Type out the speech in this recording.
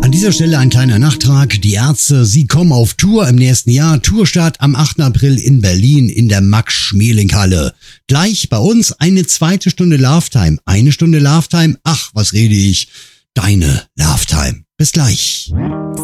An dieser Stelle ein kleiner Nachtrag. Die Ärzte, sie kommen auf Tour im nächsten Jahr. Tourstart am 8. April in Berlin in der Max-Schmeling-Halle. Gleich bei uns eine 2. Stunde Love-Time. 1 Stunde Love-Time. Ach, was rede ich? Deine Love-Time. Bis gleich.